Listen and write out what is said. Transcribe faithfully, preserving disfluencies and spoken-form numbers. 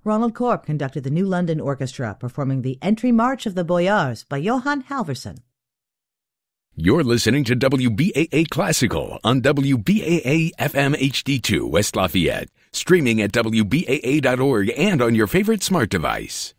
Ronald Corp conducted the New London Orchestra, performing the Entry March of the Boyars by Johann Halvorsen. You're listening to W B A A Classical on W B A A F M H D two West Lafayette, streaming at W B A A dot org and on your favorite smart device.